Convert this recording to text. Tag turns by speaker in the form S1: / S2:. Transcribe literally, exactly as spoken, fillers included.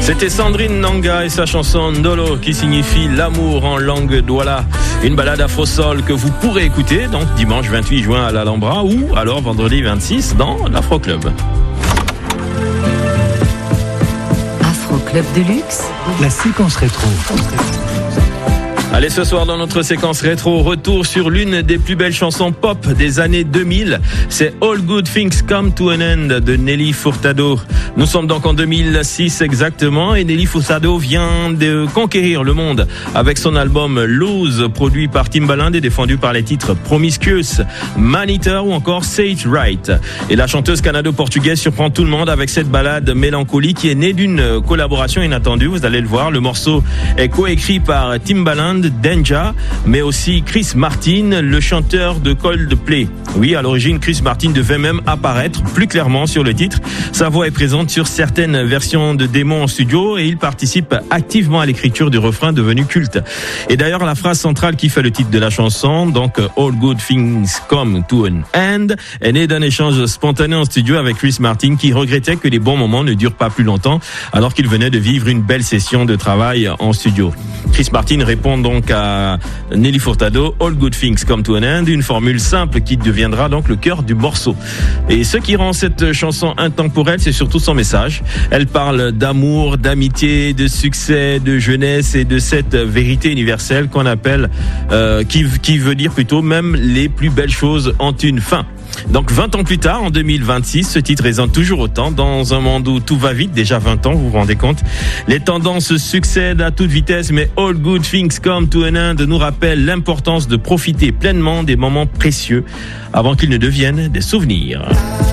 S1: C'était Sandrine Nanga et sa chanson Ndolo qui signifie l'amour en langue douala. Une balade afro-soul que vous pourrez écouter donc dimanche vingt-huit juin à l'Alhambra ou alors vendredi vingt-six dans l'Afro Club.
S2: Afro Club de luxe,
S3: la séquence rétro.
S1: Allez, ce soir dans notre séquence rétro, retour sur l'une des plus belles chansons pop des années deux mille. C'est All Good Things Come to an End de Nelly Furtado. Nous sommes donc en deux mille six exactement et Nelly Furtado vient de conquérir le monde avec son album Lose, produit par Timbaland et défendu par les titres Promiscuous, Man Eater ou encore Say It Right. Et la chanteuse canado-portugaise surprend tout le monde avec cette balade mélancolique qui est née d'une collaboration inattendue. Vous allez le voir, le morceau est coécrit par Timbaland, Denja, mais aussi Chris Martin, le chanteur de Coldplay. Oui, à l'origine, Chris Martin devait même apparaître plus clairement sur le titre. Sa voix est présente sur certaines versions de démos en studio et il participe activement à l'écriture du refrain devenu culte. Et d'ailleurs, la phrase centrale qui fait le titre de la chanson, donc All Good Things Come to an End, est née d'un échange spontané en studio avec Chris Martin qui regrettait que les bons moments ne durent pas plus longtemps alors qu'il venait de vivre une belle session de travail en studio. Chris Martin répond donc à Nelly Furtado, All Good Things Come to an End, une formule simple qui deviendra donc le cœur du morceau. Et ce qui rend cette chanson intemporelle, c'est surtout son message. Elle parle d'amour, d'amitié, de succès, de jeunesse et de cette vérité universelle qu'on appelle, euh, qui, qui veut dire plutôt même les plus belles choses ont une fin. Donc vingt ans plus tard, en deux mille vingt-six, ce titre résonne toujours autant dans un monde où tout va vite, déjà vingt ans, vous vous rendez compte. Les tendances succèdent à toute vitesse, mais All Good Things Come to an End nous rappelle l'importance de profiter pleinement des moments précieux avant qu'ils ne deviennent des souvenirs.